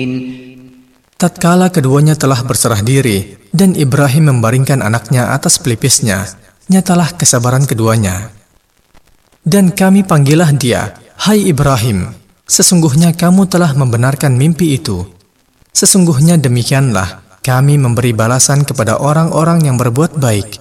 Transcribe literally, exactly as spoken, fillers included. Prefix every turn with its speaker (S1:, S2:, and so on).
S1: Tatkala keduanya telah berserah diri dan Ibrahim membaringkan anaknya atas pelipisnya, nyatalah kesabaran keduanya. Dan kami panggillah dia, "Hai Ibrahim, sesungguhnya kamu telah membenarkan mimpi itu. Sesungguhnya demikianlah kami memberi balasan kepada orang-orang yang berbuat baik."